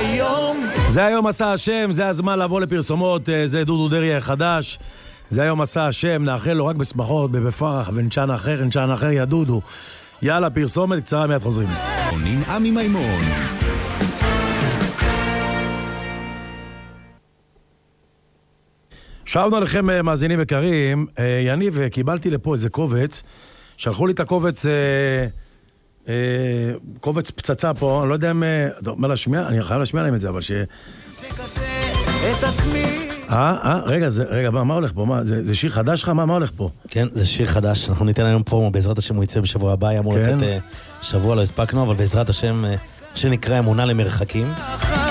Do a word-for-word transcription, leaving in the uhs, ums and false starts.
היום. זה היום עשה השם, זה הזמן לבוא לפרסומות, זה דודו דרעי החדש. זה היום עשה השם, נאחל לו רק בשמחות, בבפרח, ונשען אחר, נשען אחר ידודו. יאללה, פרסומת קצרה, מיד חוזרים. עמי מימון. שבנו עליכם מאזינים יקרים, יניב, קיבלתי לפה איזה קובץ, שלחו לי את הקובץ, קובץ פצצה פה, אני לא יודע אם, מה להשמיע? אני חייב להשמיע להם את זה, אבל ש... אה, אה, רגע, רגע, מה הולך פה? זה שיר חדש לך? מה הולך פה? כן, זה שיר חדש, אנחנו ניתן היום פורמו, בעזרת השם הוא יצא בשבוע הבא, אמור לצאת שבוע, לא הספקנו, אבל בעזרת השם, שנקרא אמונה למרחקים.